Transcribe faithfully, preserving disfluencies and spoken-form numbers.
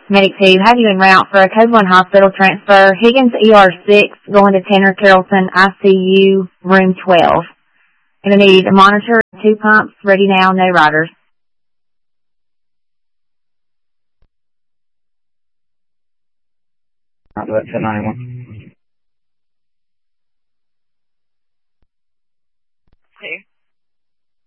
Medic two, have you en route for a Code one hospital transfer, Higgins E R six, going to Tanner Carrollton, I C U, room twelve. Gonna need a monitor, two pumps, ready now, no riders. That's at ninety-one.